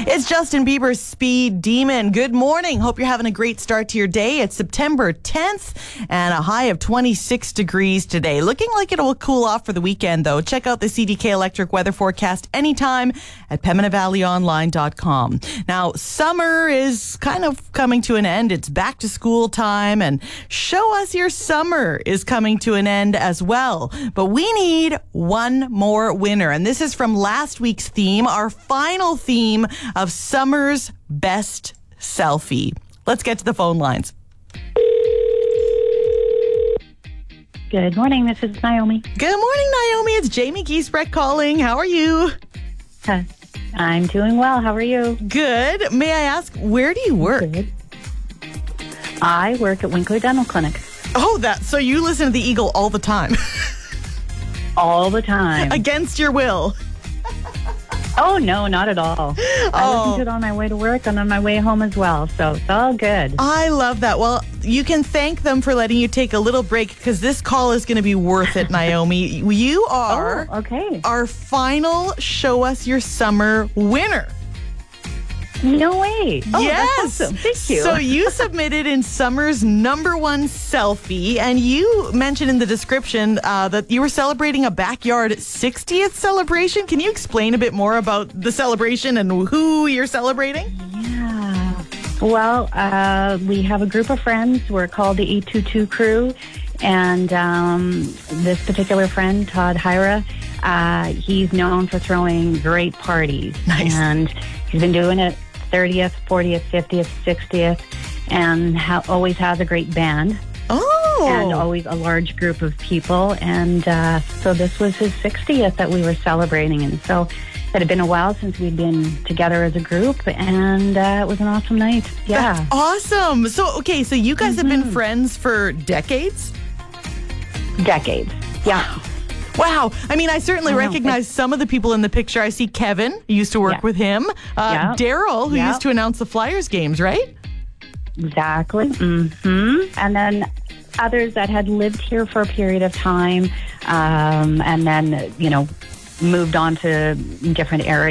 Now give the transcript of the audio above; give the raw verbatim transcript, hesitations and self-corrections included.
It's Justin Bieber's Speed Demon. Good morning. Hope you're having a great start to your day. It's September tenth and a high of twenty-six degrees today. Looking like it will cool off for the weekend, though. Check out the C D K Electric weather forecast anytime at Pembina Valley Online dot com. Now, summer is kind of coming to an end. It's back to school time, and Show Us Your Summer is coming to an end as well. But we need one more winner, and this is from last week's theme, our final theme of summer's best selfie. Let's get to the phone lines. Good morning. This is Naomi. Good morning, Naomi. It's Jamie Giesbrecht calling. How are you? Huh. I'm doing well. How are you? Good. May I ask, where do you work? Good. I work at Winkler Dental Clinic. Oh, that. So you listen to the Eagle all the time. All the time. Against your will. Oh, no, not at all. I Oh. listen to it on my way to work and on my way home as well, so it's all good. I love that. Well, you can thank them for letting you take a little break because this call is going to be worth it, Naomi. You are Oh, okay. our final Show Us Your Summer winner. No way. Oh, Yes. That's awesome. Thank you. So you submitted in summer's number one selfie, and you mentioned in the description uh, that you were celebrating a backyard sixtieth celebration. Can you explain a bit more about the celebration and who you're celebrating? Yeah. Well, uh, we have a group of friends. We're called the eight two two Crew. And um, this particular friend, Todd Hyra, uh, he's known for throwing great parties. Nice. And he's been doing it thirtieth, fortieth, fiftieth, sixtieth, and ha- always has a great band. Oh. And always a large group of people. And uh, so this was his sixtieth that we were celebrating. And so it had been a while since we'd been together as a group, and uh, it was an awesome night. Yeah. That's awesome. So, okay, so you guys have been friends for decades? Decades. Yeah. Wow. I mean, I certainly I know. recognize some of the people in the picture. I see Kevin, I used to work Yeah. with him. Uh, Yeah. Daryl, who Yeah. used to announce the Flyers games, right? Exactly. hmm And then others that had lived here for a period of time, um, and then, you know, moved on to different areas.